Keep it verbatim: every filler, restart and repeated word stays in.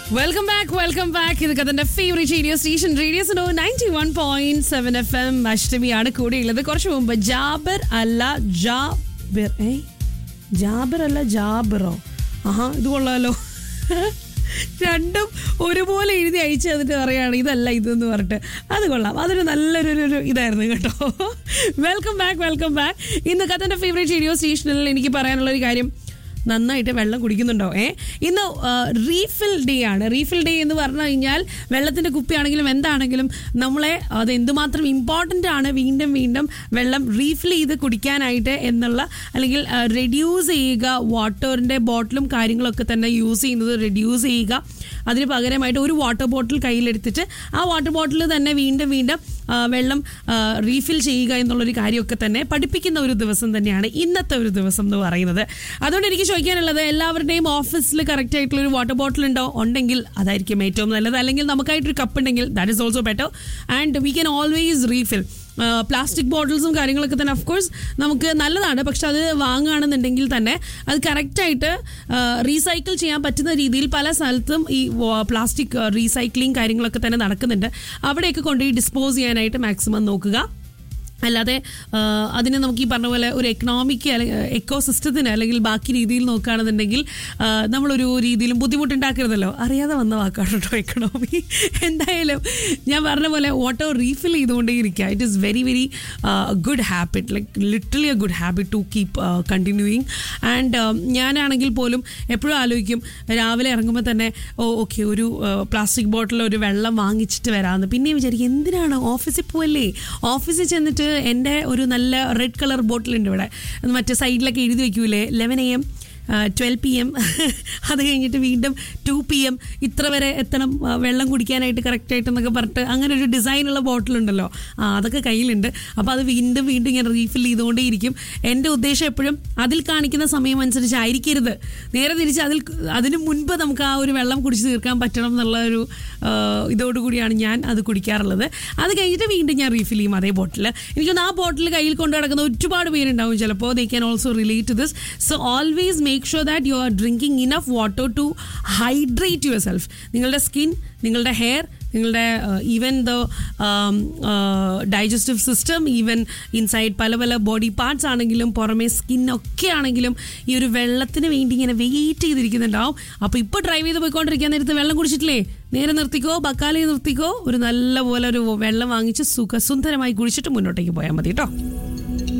Welcome back welcome back ഇത് കഥന്റെ favourite radio station radio so ninety one point seven F M അഷ്ടമിയാണ് കൂടെയുള്ളത്. കുറച്ച് മുമ്പ് ജാബിർ അല്ല ജാബിർ ഏ ജാബിർ അല്ല ജാബിറോ ആഹാ ഇത് കൊള്ളാലോ. രണ്ടും ഒരുപോലെ എഴുതി അയച്ചു തന്നിട്ട് പറയുകയാണ് ഇതല്ല ഇതെന്ന് പറഞ്ഞിട്ട്. അത് കൊള്ളാം, അതൊരു നല്ലൊരു ഇതായിരുന്നു കേട്ടോ. Welcome back welcome back. ഇന്ന് കഥന്റെ ഫേവറേറ്റ് റേഡിയോ സ്റ്റേഷനിൽ എനിക്ക് പറയാനുള്ളൊരു കാര്യം, നന്നായിട്ട് വെള്ളം കുടിക്കുന്നുണ്ടോ? ഏ ഇന്ന് റീഫിൽ ഡേ ആണ്. റീഫിൽ ഡേ എന്ന് പറഞ്ഞു കഴിഞ്ഞാൽ വെള്ളത്തിൻ്റെ കുപ്പിയാണെങ്കിലും എന്താണെങ്കിലും നമ്മളെ അത് എന്തുമാത്രം ഇമ്പോർട്ടൻ്റ് ആണ് വീണ്ടും വീണ്ടും വെള്ളം റീഫിൽ ചെയ്ത് കുടിക്കാനായിട്ട് എന്നുള്ള, അല്ലെങ്കിൽ റെഡ്യൂസ് ചെയ്യുക. വാട്ടറിൻ്റെ ബോട്ടിലും കാര്യങ്ങളൊക്കെ തന്നെ യൂസ് ചെയ്യുന്നത് റെഡ്യൂസ് ചെയ്യുക. അതിന് പകരമായിട്ട് ഒരു വാട്ടർ ബോട്ടിൽ കയ്യിലെടുത്തിട്ട് ആ വാട്ടർ ബോട്ടിൽ തന്നെ വീണ്ടും വീണ്ടും വെള്ളം റീഫിൽ ചെയ്യുക എന്നുള്ളൊരു കാര്യമൊക്കെ തന്നെ പഠിപ്പിക്കുന്ന ഒരു ദിവസം തന്നെയാണ് ഇന്നത്തെ ഒരു ദിവസം എന്ന് പറയുന്നത്. അതുകൊണ്ട് എനിക്ക് ചോദിക്കാനുള്ളത്, എല്ലാവരുടെയും ഓഫീസിൽ കറക്റ്റ് ആയിട്ടുള്ള ഒരു വാട്ടർ ബോട്ടിൽ ഉണ്ടോ? ഉണ്ടെങ്കിൽ അതായിരിക്കും ഏറ്റവും നല്ലത്. അല്ലെങ്കിൽ നമുക്കായിട്ടൊരു കപ്പ് ഉണ്ടെങ്കിൽ that is also better. And we can always refill. Plastic ബോട്ടിൽസും കാര്യങ്ങളൊക്കെ തന്നെ ഓഫ്കോഴ്സ് നമുക്ക് നല്ലതാണ്, പക്ഷെ അത് വാങ്ങുകയാണെന്നുണ്ടെങ്കിൽ തന്നെ അത് കറക്റ്റായിട്ട് റീസൈക്കിൾ ചെയ്യാൻ പറ്റുന്ന രീതിയിൽ പല സ്ഥലത്തും ഈ പ്ലാസ്റ്റിക് റീസൈക്ലിംഗ് കാര്യങ്ങളൊക്കെ തന്നെ നടക്കുന്നുണ്ട്. അവിടെയൊക്കെ കൊണ്ടുപോയി ഡിസ്പോസ് ചെയ്യാനായിട്ട് മാക്സിമം നോക്കുക. അല്ലാതെ അതിന് നമുക്ക് ഈ പറഞ്ഞ പോലെ ഒരു എക്കണോമിക്ക് അല്ലെങ്കിൽ എക്കോ സിസ്റ്റത്തിന് അല്ലെങ്കിൽ ബാക്കി രീതിയിൽ നോക്കുകയാണെന്നുണ്ടെങ്കിൽ നമ്മളൊരു രീതിയിലും ബുദ്ധിമുട്ടുണ്ടാക്കരുതല്ലോ. അറിയാതെ വന്ന വാക്കാണ് കേട്ടോ എക്കണോമി. എന്തായാലും ഞാൻ പറഞ്ഞ പോലെ വാട്ടർ റീഫിൽ ചെയ്തുകൊണ്ടേ ഇരിക്കുക. It is very very good habit, like literally A good habit to keep continuing. And ഞാനാണെങ്കിൽ പോലും എപ്പോഴും ആലോചിക്കും, രാവിലെ ഇറങ്ങുമ്പോൾ തന്നെ ഓ ഓക്കെ ഒരു പ്ലാസ്റ്റിക് ബോട്ടിൽ ഒരു വെള്ളം വാങ്ങിച്ചിട്ട് വരാമെന്ന്. പിന്നെയും വിചാരിക്കും എന്തിനാണ്, ഓഫീസിൽ പോവല്ലേ, ഓഫീസിൽ ചെന്നിട്ട് എൻ്റെ ഒരു നല്ല റെഡ് കളർ ബോട്ടിലുണ്ട് ഇവിടെ, മറ്റേ സൈഡിലൊക്കെ എഴുതി വയ്ക്കൂലേ eleven A M twelve P M അത് കഴിഞ്ഞിട്ട് വീണ്ടും ടു പി എം ഇത്ര വരെ എത്തണം വെള്ളം കുടിക്കാനായിട്ട് കറക്റ്റായിട്ടെന്നൊക്കെ പറഞ്ഞിട്ട് അങ്ങനെ ഒരു ഡിസൈനുള്ള ബോട്ടിലുണ്ടല്ലോ, ആ അതൊക്കെ കയ്യിലുണ്ട്. അപ്പോൾ അത് വീണ്ടും വീണ്ടും ഇങ്ങനെ റീഫിൽ ചെയ്തുകൊണ്ടേ ഇരിക്കും. എൻ്റെ ഉദ്ദേശം എപ്പോഴും അതിൽ കാണിക്കുന്ന സമയം അനുസരിച്ചായിരിക്കരുത്, നേരെ തിരിച്ച് അതിൽ അതിന് മുൻപ് നമുക്ക് ആ ഒരു വെള്ളം കുടിച്ച് തീർക്കാൻ പറ്റണം എന്നുള്ള ഒരു ഇതോടുകൂടിയാണ് ഞാൻ അത് കുടിക്കാറുള്ളത്. അത് കഴിഞ്ഞിട്ട് വീണ്ടും ഞാൻ റീഫിൽ ചെയ്യും അതേ ബോട്ടിൽ. എനിക്കൊന്ന് ആ ബോട്ടിൽ കയ്യിൽ കൊണ്ട് നടക്കുന്ന ഒരുപാട് പേരുണ്ടാവും ചിലപ്പോൾ. They can also relate to this. So always make sure that you are drinking enough water to hydrate your self. നിങ്ങളുടെ സ്കിൻ, നിങ്ങളുടെ ഹെയർ, നിങ്ങളുടെ even the digestive system, even inside പല പല ബോഡി പാർട്സ് ആണെങ്കിലും പുറമേ സ്കിന്നൊക്കെ ആണെങ്കിലും ഈ ഒരു വെള്ളത്തിന് വേണ്ടി ഇങ്ങനെ വെയിറ്റ് ചെയ്തിരിക്കുന്നുണ്ടാവും. അപ്പോൾ ഇപ്പോൾ ഡ്രൈവ് ചെയ്ത് പോയിക്കൊണ്ടിരിക്കാൻ നേരത്ത് വെള്ളം കുടിച്ചിട്ടില്ലേ, നേരെ നിർത്തിക്കോ, ബക്കാലയിൽ നിർത്തിക്കോ, ഒരു നല്ല പോലെ ഒരു വെള്ളം വാങ്ങിച്ച് സുഖസുന്ദരമായി കുടിച്ചിട്ട് മുന്നോട്ടേക്ക് പോയാൽ മതി കേട്ടോ.